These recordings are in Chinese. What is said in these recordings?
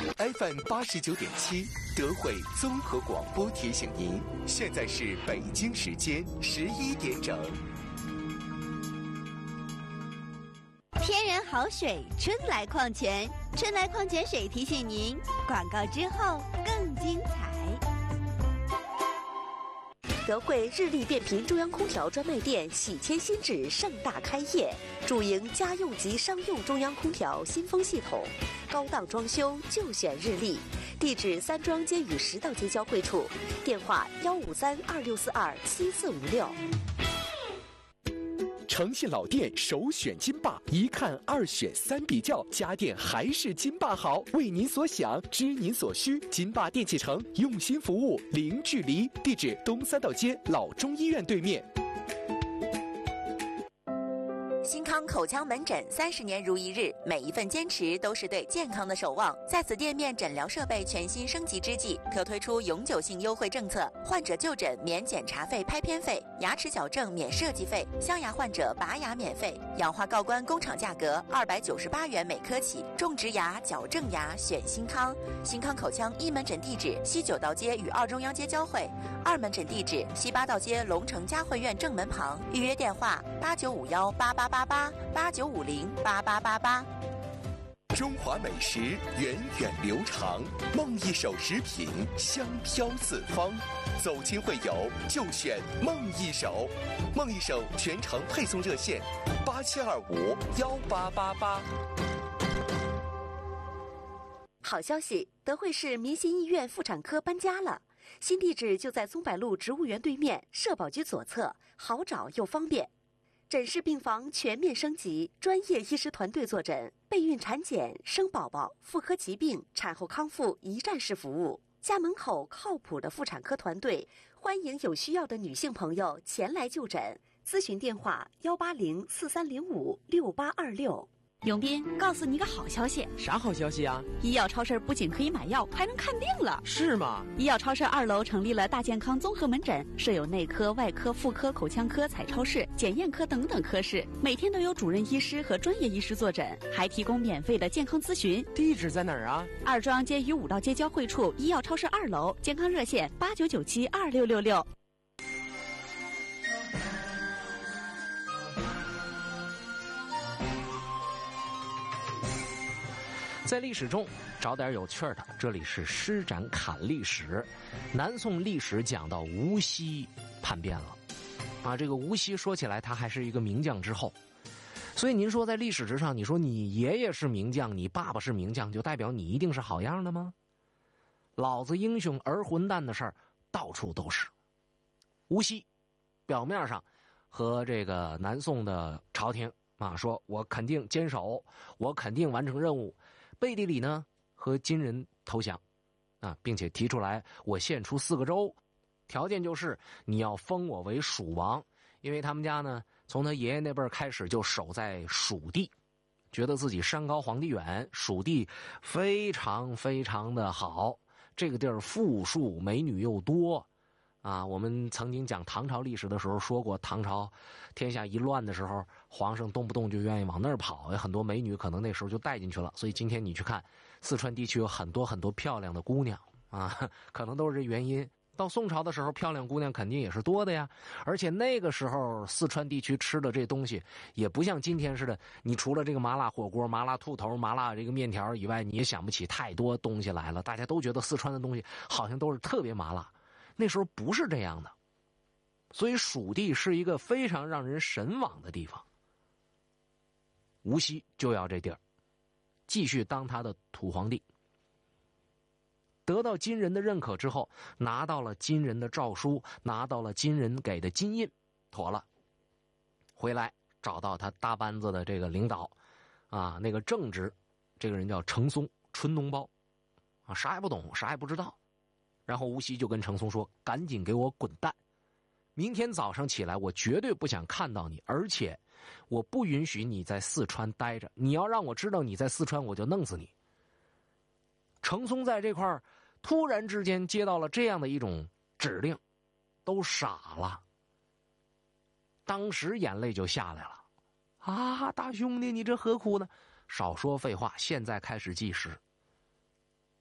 FM 89.7德惠综合广播提醒您，现在是北京时间11点整。 天然好水，春来矿泉，春来矿泉水提醒您，广告之后更精彩。 德惠日立变频中央空调专卖店喜迁新址盛大开业，主营家用及商用中央空调新风系统，高档装修就选日立。地址三庄街与10道街交汇处，电话15326427456。 诚信老店首选金霸，一看二选三比较，家电还是金霸好。为您所想，知您所需，金霸电器城用心服务，零距离。地址东3道街老中医院对面。 新康口腔门诊30年如一日，每一份坚持都是对健康的守望。在此店面诊疗设备全新升级之际，可推出永久性优惠政策：患者就诊免检查费、拍片费，牙齿矫正免设计费，镶牙患者拔牙免费，氧化告关工厂价格298元每颗起。种植牙、矫正牙选新康。新康口腔一门诊地址西9道街与2中央街交汇，二门诊地址西8道街龙城嘉汇苑正门旁。预约电话8951888889508888。 中华美食源远流长，梦一手食品香飘四方。走亲会友就选梦一手，梦一手全程配送热线87251888。 好消息，德惠市民心医院妇产科搬家了，新地址就在松柏路植物园对面，社保局左侧，好找又方便。诊室病房全面升级，专业医师团队坐诊，备孕产检、生宝宝、妇科疾病、产后康复一站式服务。家门口靠谱的妇产科团队，欢迎有需要的女性朋友前来就诊。咨询电话18043056826。 永斌，告诉你个好消息。 啥好消息啊？ 医药超市不仅可以买药，还能看病了。 是吗？ 医药超市2楼成立了大健康综合门诊，设有内科、外科、妇科、口腔科、彩超室、检验科等等科室，每天都有主任医师和专业医师坐诊，还提供免费的健康咨询。 地址在哪儿啊 ？2中央街与5道街交汇处，医药超市2楼，健康热线89972666。 在历史中找点有趣的，这里是施展侃历史。南宋历史讲到吴锡叛变了啊，这个吴锡说起来他还是一个名将之后，所以您说在历史之上，你说你爷爷是名将，你爸爸是名将，就代表你一定是好样的吗？老子英雄儿混蛋的事儿到处都是。吴锡表面上和这个南宋的朝廷啊说，我肯定坚守，我肯定完成任务，背地里呢和金人投降啊，并且提出来我献出4个州，条件就是你要封我为蜀王，因为他们家呢从他爷爷那辈儿开始就守在蜀地，觉得自己山高皇帝远，蜀地非常非常的好，这个地儿富庶，美女又多啊。我们曾经讲唐朝历史的时候说过，唐朝天下一乱的时候，皇上动不动就愿意往那儿跑，有很多美女可能那时候就带进去了。所以今天你去看四川地区有很多很多漂亮的姑娘啊，可能都是这原因。到宋朝的时候，漂亮姑娘肯定也是多的呀，而且那个时候四川地区吃的这东西也不像今天似的，你除了这个麻辣火锅、麻辣兔头、麻辣这个面条以外，你也想不起太多东西来了。大家都觉得四川的东西好像都是特别麻辣，那时候不是这样的，所以蜀地是一个非常让人神往的地方。吴锡就要这地儿，继续当他的土皇帝。得到金人的认可之后，拿到了金人的诏书，拿到了金人给的金印，妥了，回来找到他大班子的这个领导啊，那个正直，这个人叫程松，纯脓包啊，啥也不懂，啥也不知道。然后吴锡就跟程松说，赶紧给我滚蛋，明天早上起来我绝对不想看到你，而且我不允许你在四川待着，你要让我知道你在四川，我就弄死你。程松在这块儿突然之间接到了这样的一种指令，都傻了，当时眼泪就下来了啊！大兄弟，你这何苦呢？少说废话，现在开始计时。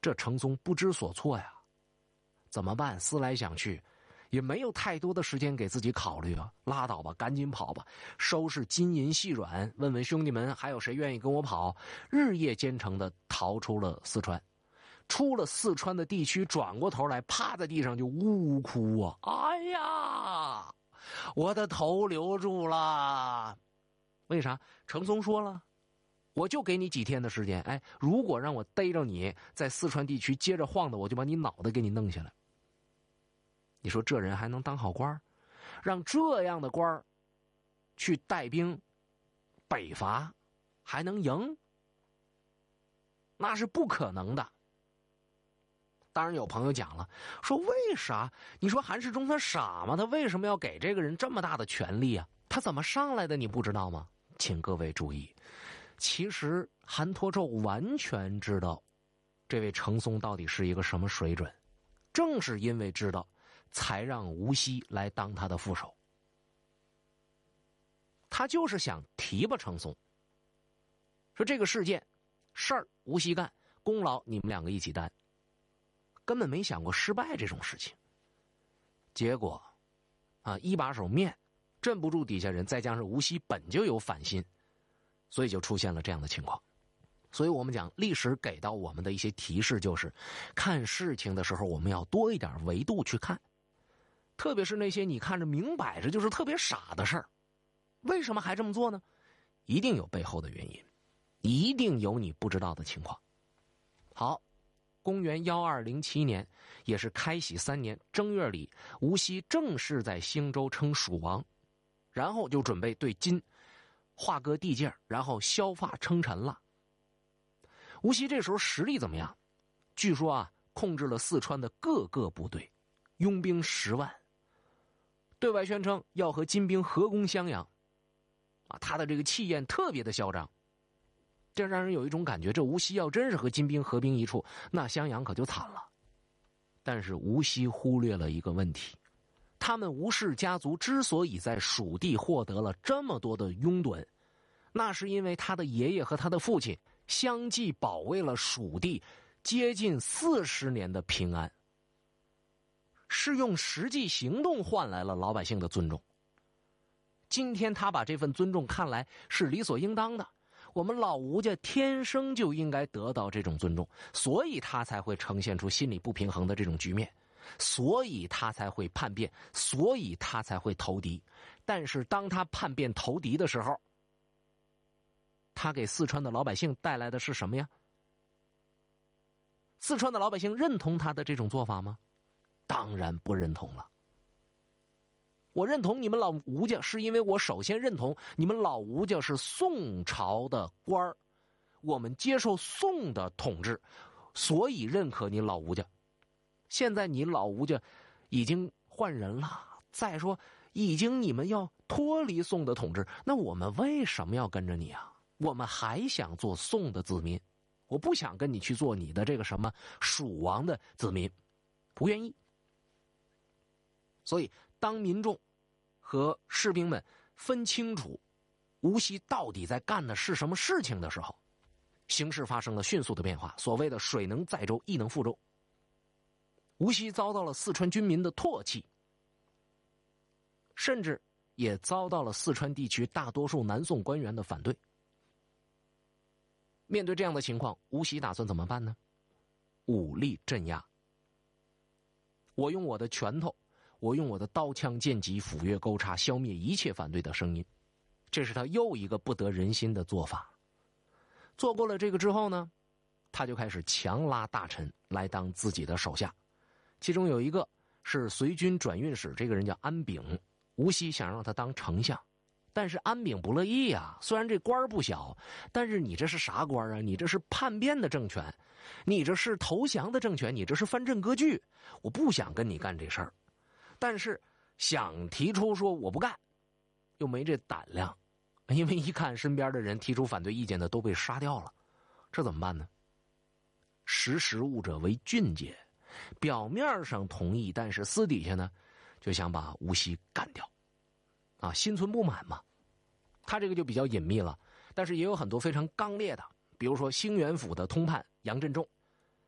这程松不知所措呀，怎么办？思来想去，也没有太多的时间给自己考虑啊，拉倒吧，赶紧跑吧，收拾金银细软，问问兄弟们还有谁愿意跟我跑，日夜兼程的逃出了四川。出了四川的地区，转过头来趴在地上就呜呜哭啊！哎呀，我的头留住了。为啥？程松说了，我就给你几天的时间，哎，如果让我逮着你在四川地区接着晃的，我就把你脑袋给你弄下来。你说这人还能当好官？让这样的官去带兵北伐，还能赢？那是不可能的。当然有朋友讲了，说为啥？你说韩世忠他傻吗？他为什么要给这个人这么大的权力啊？他怎么上来的你不知道吗？请各位注意，其实韩托胄完全知道这位程松到底是一个什么水准，正是因为知道，才让吴锡来当他的副手。他就是想提拔程松，说这个事儿吴锡干，功劳你们两个一起担。根本没想过失败这种事情，结果一把手面镇不住底下人，再加上吴锡本就有反心，所以就出现了这样的情况。所以我们讲历史给到我们的一些提示就是看事情的时候我们要多一点维度去看，特别是那些你看着明摆着就是特别傻的事儿，为什么还这么做呢？一定有背后的原因，一定有你不知道的情况。好，公元1207年，也是开禧3年正月里，吴锡正式在兴州称蜀王，然后就准备对金划割地界，然后削发称臣了。吴锡这时候实力怎么样？据说控制了四川的各个部队，拥兵10万，对外宣称要和金兵合攻襄阳，他的这个气焰特别的嚣张。这让人有一种感觉，这吴锡要真是和金兵合兵一处，那襄阳可就惨了。但是吴锡忽略了一个问题，他们吴氏家族之所以在蜀地获得了这么多的拥趸，那是因为他的爷爷和他的父亲相继保卫了蜀地接近40年的平安，是用实际行动换来了老百姓的尊重。今天他把这份尊重看来是理所应当的，我们老吴家天生就应该得到这种尊重，所以他才会呈现出心理不平衡的这种局面，所以他才会叛变，所以他才会投敌。但是当他叛变投敌的时候，他给四川的老百姓带来的是什么呀？四川的老百姓认同他的这种做法吗？当然不认同了。我认同你们老吴家，是因为我首先认同你们老吴家是宋朝的官儿，我们接受宋的统治，所以认可你老吴家。现在你老吴家已经换人了，再说已经你们要脱离宋的统治，那我们为什么要跟着你啊？我们还想做宋的子民，我不想跟你去做你的这个什么蜀王的子民，不愿意。所以当民众和士兵们分清楚吴锡到底在干的是什么事情的时候，形势发生了迅速的变化。所谓的水能载舟，亦能覆舟。吴锡遭到了四川军民的唾弃，甚至也遭到了四川地区大多数南宋官员的反对。面对这样的情况，吴锡打算怎么办呢？武力镇压。我用我的拳头，我用我的刀枪剑戟斧钺钩叉消灭一切反对的声音，这是他又一个不得人心的做法。做过了这个之后呢，他就开始强拉大臣来当自己的手下，其中有一个是随军转运使，这个人叫安炳，吴锡想让他当丞相，但是安炳不乐意啊。虽然这官不小，但是你这是啥官啊？你这是叛变的政权，你这是投降的政权，你这是藩镇割据，我不想跟你干这事儿。但是想提出说我不干，又没这胆量，因为一看身边的人提出反对意见的都被杀掉了，这怎么办呢？识时务者为俊杰，表面上同意，但是私底下呢就想把吴锡干掉心存不满嘛。他这个就比较隐秘了，但是也有很多非常刚烈的，比如说兴元府的通判杨振仲，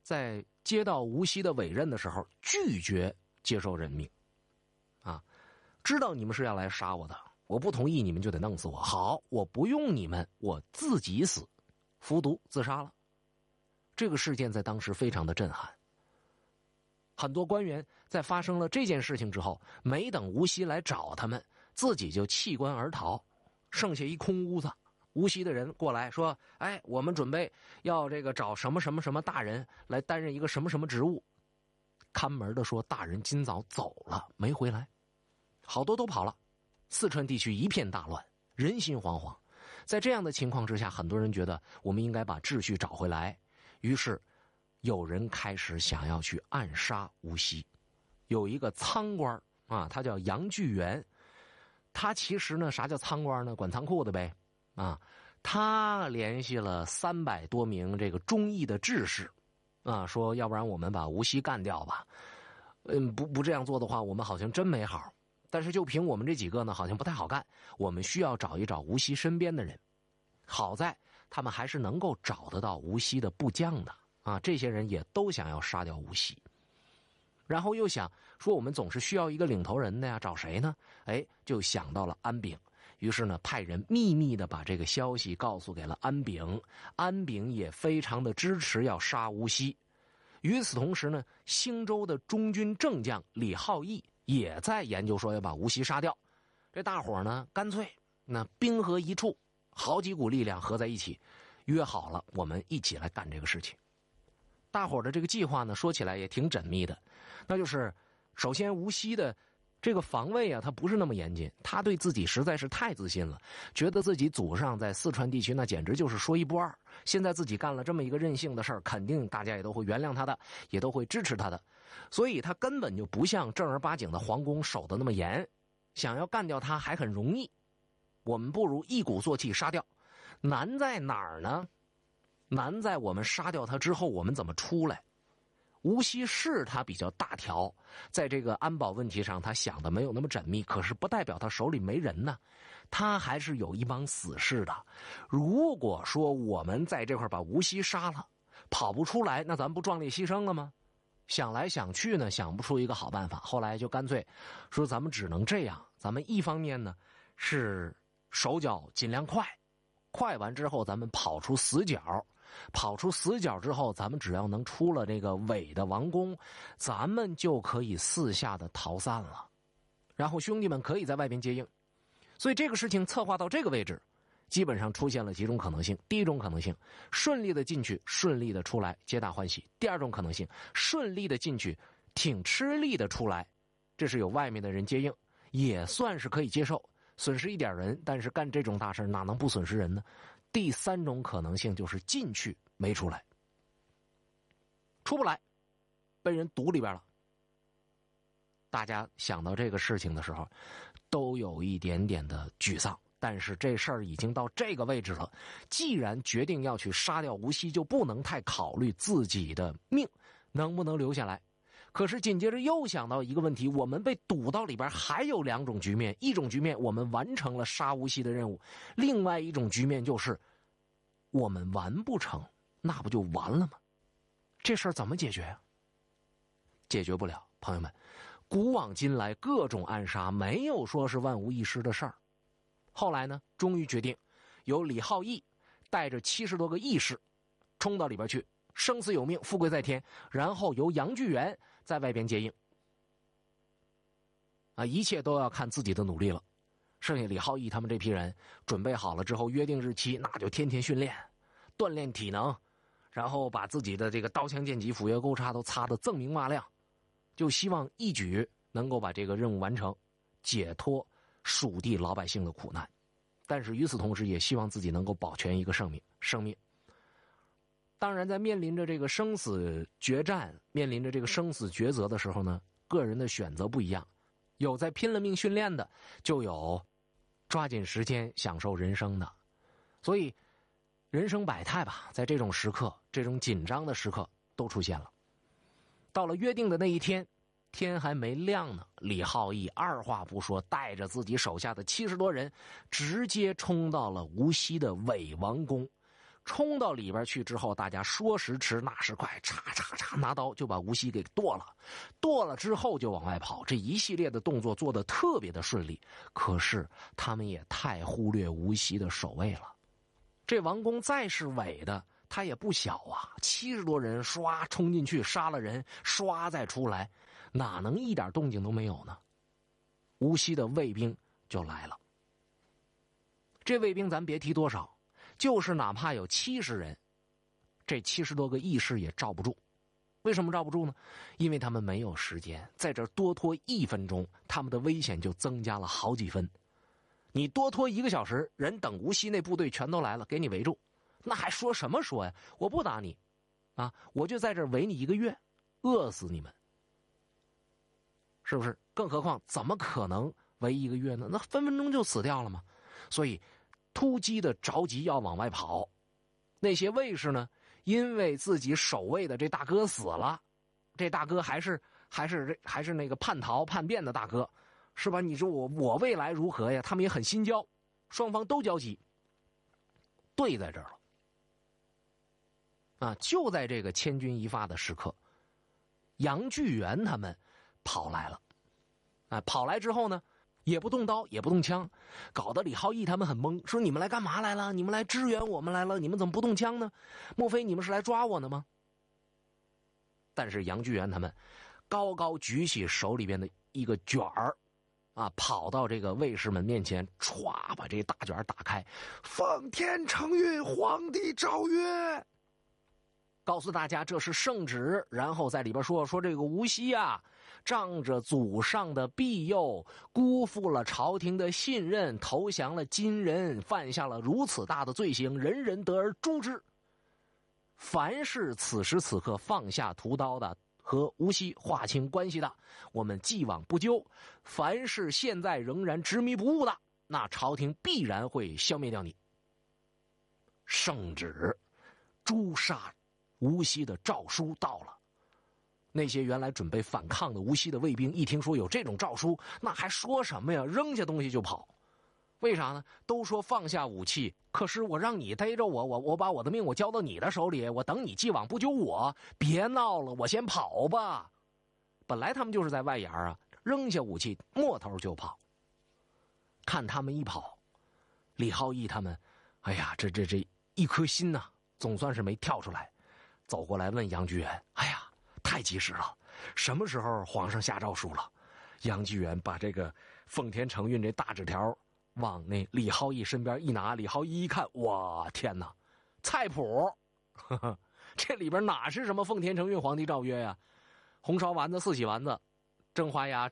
在接到吴熙的委任的时候，拒绝接受任命。知道你们是要来杀我的，我不同意你们就得弄死我。好，我不用你们，我自己死，服毒自杀了。这个事件在当时非常的震撼。很多官员在发生了这件事情之后，没等吴熙来找他们，自己就弃官而逃，剩下一空屋子。无锡的人过来说，哎，我们准备要这个找什么什么什么大人来担任一个什么什么职务。看门的说，大人今早走了，没回来。好多都跑了，四川地区一片大乱，人心惶惶。在这样的情况之下，很多人觉得我们应该把秩序找回来，于是有人开始想要去暗杀吴熙。有一个仓官啊，他叫杨巨源，他其实呢，啥叫仓官呢？管仓库的呗。他联系了300多名这个忠义的志士，说要不然我们把吴熙干掉吧。不这样做的话，我们好像真没好。但是就凭我们这几个呢，好像不太好干。我们需要找一找吴熙身边的人。好在他们还是能够找得到吴熙的部将的这些人也都想要杀掉吴熙。然后又想说，我们总是需要一个领头人的呀，找谁呢？就想到了安炳。于是呢，派人秘密的把这个消息告诉给了安炳，安炳也非常的支持要杀吴熙。与此同时呢，兴州的中军正将李浩义也在研究说要把吴熙杀掉。这大伙呢，干脆那兵合一处，好几股力量合在一起，约好了我们一起来干这个事情。大伙的这个计划呢，说起来也挺缜密的，那就是首先吴熙的这个防卫他不是那么严谨，他对自己实在是太自信了，觉得自己祖上在四川地区那简直就是说一不二，现在自己干了这么一个任性的事儿，肯定大家也都会原谅他的，也都会支持他的，所以他根本就不像正儿八经的皇宫守得那么严，想要干掉他还很容易。我们不如一鼓作气杀掉。难在哪儿呢？难在我们杀掉他之后，我们怎么出来？吴熙是他比较大条，在这个安保问题上他想的没有那么缜密，可是不代表他手里没人呢，他还是有一帮死士的。如果说我们在这块把吴熙杀了，跑不出来，那咱不壮烈牺牲了吗？想来想去呢，想不出一个好办法，后来就干脆说咱们只能这样，咱们一方面呢是手脚尽量快完之后咱们跑出死角之后，咱们只要能出了这个伪的王宫，咱们就可以四下的逃散了，然后兄弟们可以在外边接应。所以这个事情策划到这个位置，基本上出现了几种可能性。第一种可能性，顺利的进去，顺利的出来，皆大欢喜。第二种可能性，顺利的进去，挺吃力的出来，这是有外面的人接应，也算是可以接受，损失一点人，但是干这种大事哪能不损失人呢？第三种可能性就是进去没出来，出不来，被人堵里边了。大家想到这个事情的时候，都有一点点的沮丧。但是这事儿已经到这个位置了，既然决定要去杀掉吴熙，就不能太考虑自己的命能不能留下来。可是紧接着又想到一个问题，我们被堵到里边还有2种局面，一种局面我们完成了杀吴熙的任务，另外一种局面就是我们完不成，那不就完了吗？这事儿怎么解决？解决不了，朋友们，古往今来各种暗杀没有说是万无一失的事儿。后来呢，终于决定由李浩义带着70多个义士冲到里边去，生死有命，富贵在天，然后由杨巨源在外边接应。一切都要看自己的努力了。剩下李浩义他们这批人准备好了之后，约定日期，那就天天训练，锻炼体能，然后把自己的这个刀枪剑戟斧钺钩叉都擦得锃明瓦亮，就希望一举能够把这个任务完成，解脱蜀地老百姓的苦难。但是与此同时也希望自己能够保全一个生命。当然在面临着这个生死决战，面临着这个生死抉择的时候呢，个人的选择不一样，有在拼了命训练的，就有抓紧时间享受人生的。所以人生百态吧，在这种时刻，这种紧张的时刻都出现了。到了约定的那一天，天还没亮呢，李浩义二话不说，带着自己手下的70多人直接冲到了无锡的伪王宫， 冲到里边去之后，大家说时迟那时快，嚓嚓嚓拿刀就把吴锡给剁了。剁了之后就往外跑，这一系列的动作做得特别的顺利。可是他们也太忽略吴锡的守卫了。这王公再是伪的，他也不小啊，70多人唰冲进去杀了人，唰再出来，哪能一点动静都没有呢？吴锡的卫兵就来了。这卫兵咱别提多少，就是哪怕有70人，这70多个义士也罩不住。为什么罩不住呢？因为他们没有时间，在这多拖1分钟，他们的危险就增加了好几分。你多拖1个小时，人等吴锡那部队全都来了，给你围住，那还说什么说呀？我不打你啊，我就在这儿围你1个月，饿死你们，是不是？更何况怎么可能围1个月呢？那分分钟就死掉了嘛。所以突击的着急要往外跑。那些卫士呢，因为自己守卫的这大哥死了，这大哥还是那个叛逃叛变的大哥，是吧？你说我未来如何呀？他们也很心焦，双方都焦急，对在这儿了啊！就在这个千钧一发的时刻，杨巨源他们跑来了啊！跑来之后呢，也不动刀，也不动枪，搞得李浩义他们很懵，说你们来干嘛来了？你们来支援我们来了，你们怎么不动枪呢？莫非你们是来抓我的吗？但是杨巨源他们高高举起手里边的一个卷儿啊，跑到这个卫士们面前，歘把这大卷打开，奉天承运，皇帝诏曰，告诉大家这是圣旨。然后在里边说这个吴锡啊，仗着祖上的庇佑，辜负了朝廷的信任，投降了金人，犯下了如此大的罪行，人人得而诛之。凡是此时此刻放下屠刀的，和吴锡划清关系的，我们既往不咎；凡是现在仍然执迷不悟的，那朝廷必然会消灭掉你。圣旨诛杀吴锡的诏书到了。那些原来准备反抗的吴锡的卫兵一听说有这种诏书，那还说什么呀？扔下东西就跑。为啥呢？都说放下武器，可是我让你逮着我把我的命我交到你的手里，我等你既往不咎，我别闹了，我先跑吧。本来他们就是在外沿啊，扔下武器摸头就跑。看他们一跑，李浩义他们，哎呀，这一颗心呐，总算是没跳出来，走过来问杨巨源，哎呀，太及时了，什么时候皇上下诏书了？杨巨源把这个奉天承运这大纸条往那李浩义身边一拿，李浩义一看，哇，天哪，菜谱，呵呵，这里边哪是什么奉天承运皇帝诏曰呀？红烧丸子、四喜丸子、蒸花鸭、